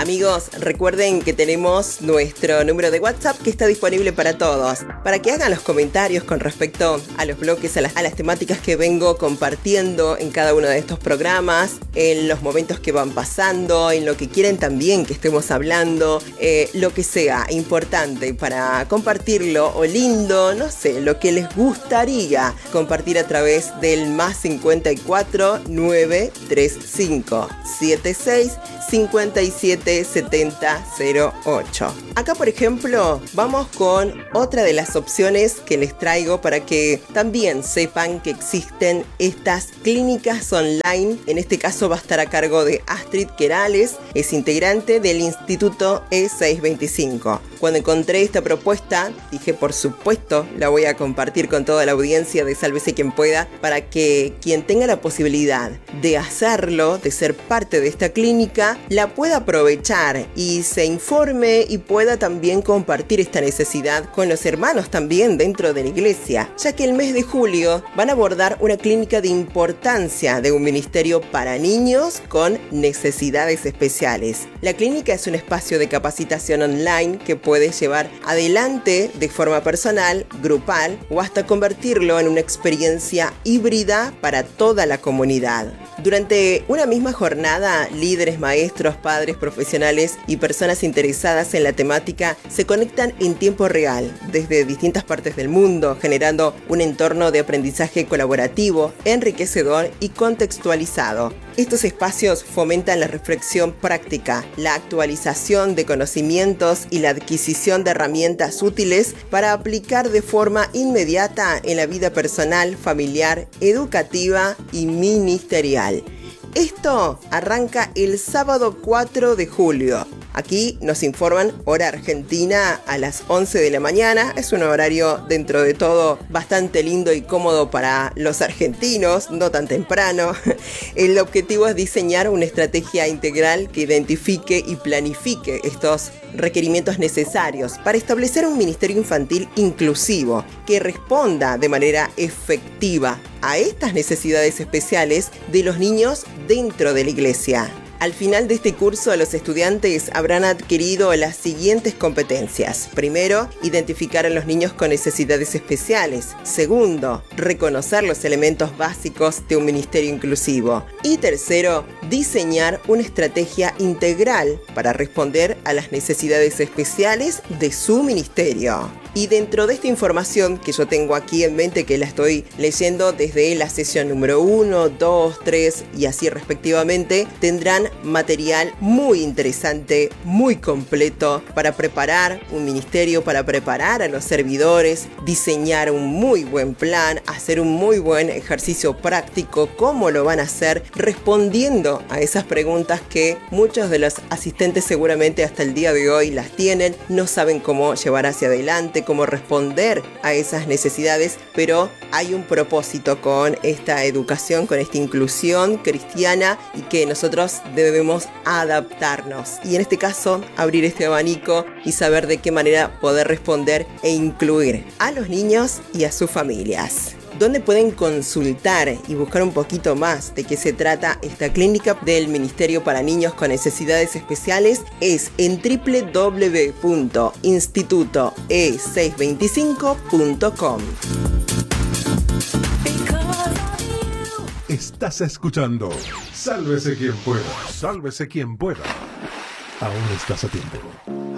Amigos, recuerden que tenemos nuestro número de WhatsApp que está disponible para todos, para que hagan los comentarios con respecto a los bloques, a las temáticas que vengo compartiendo en cada uno de estos programas, en los momentos que van pasando, en lo que quieren también que estemos hablando, lo que sea importante para compartirlo o lindo, no sé, lo que les gustaría compartir a través del más 54 935 76 57 70 08. Acá, por ejemplo, vamos con otra de las opciones que les traigo para que también sepan que existen estas clínicas online. En este caso va a estar a cargo de Astrid Querales, es integrante del Instituto E625. Cuando encontré esta propuesta, dije, por supuesto, la voy a compartir con toda la audiencia de Sálvese Quien Pueda, para que quien tenga la posibilidad de hacerlo, de ser parte de esta clínica, la pueda aprovechar y se informe y pueda también compartir esta necesidad con los hermanos también dentro de la iglesia, ya que el mes de julio van a abordar una clínica de importancia de un ministerio para niños con necesidades especiales. La clínica es un espacio de capacitación online que puedes llevar adelante de forma personal, grupal o hasta convertirlo en una experiencia híbrida para toda la comunidad. Durante una misma jornada, líderes, maestros, padres, profesionales y personas interesadas en la temática se conectan en tiempo real desde distintas partes del mundo, generando un entorno de aprendizaje colaborativo, enriquecedor y contextualizado. Estos espacios fomentan la reflexión práctica, la actualización de conocimientos y la adquisición de herramientas útiles para aplicar de forma inmediata en la vida personal, familiar, educativa y ministerial. Esto arranca el sábado 4 de julio. Aquí nos informan hora argentina a las 11 de la mañana. Es un horario dentro de todo bastante lindo y cómodo para los argentinos, no tan temprano. El objetivo es diseñar una estrategia integral que identifique y planifique estos requerimientos necesarios para establecer un ministerio infantil inclusivo que responda de manera efectiva a estas necesidades especiales de los niños dentro de la iglesia. Al final de este curso, los estudiantes habrán adquirido las siguientes competencias. Primero, identificar a los niños con necesidades especiales. Segundo, reconocer los elementos básicos de un ministerio inclusivo. Y tercero, diseñar una estrategia integral para responder a las necesidades especiales de su ministerio. Y dentro de esta información que yo tengo aquí en mente, que la estoy leyendo desde la sesión número 1, 2, 3 y así respectivamente, tendrán material muy interesante, muy completo para preparar un ministerio, para preparar a los servidores, diseñar un muy buen plan, hacer un muy buen ejercicio práctico, cómo lo van a hacer, respondiendo a esas preguntas que muchos de los asistentes seguramente hasta el día de hoy las tienen, no saben cómo llevar hacia adelante, cómo responder a esas necesidades, pero hay un propósito con esta educación, con esta inclusión cristiana y que nosotros debemos adaptarnos y en este caso abrir este abanico y saber de qué manera poder responder e incluir a los niños y a sus familias. Donde pueden consultar y buscar un poquito más de qué se trata esta clínica del Ministerio para Niños con Necesidades Especiales es en www.institutoe625.com. Estás escuchando Sálvese Quien Pueda. Sálvese Quien Pueda. Aún estás a tiempo.